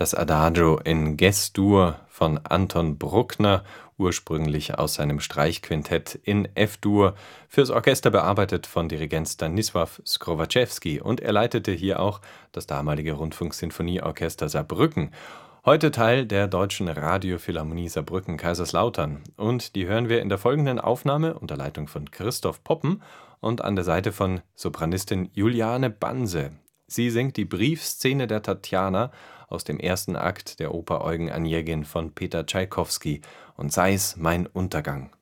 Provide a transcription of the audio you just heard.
Das Adagio in Ges-Dur von Anton Bruckner, ursprünglich aus seinem Streichquintett in F-Dur, fürs Orchester bearbeitet von Dirigent Stanisław Skrowaczewski, und er leitete hier auch das damalige Rundfunksinfonieorchester Saarbrücken, heute Teil der Deutschen Radiophilharmonie Saarbrücken-Kaiserslautern. Und die hören wir in der folgenden Aufnahme unter Leitung von Christoph Poppen und an der Seite von Sopranistin Juliane Banse. Sie singt die Briefszene der Tatjana aus dem ersten Akt der Oper Eugen Onegin von Peter Tschaikowski und Sei's mein Untergang.